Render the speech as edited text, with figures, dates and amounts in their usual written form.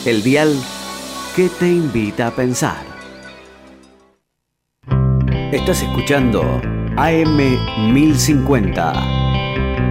El dial que te invita a pensar. Estás escuchando AM 1050.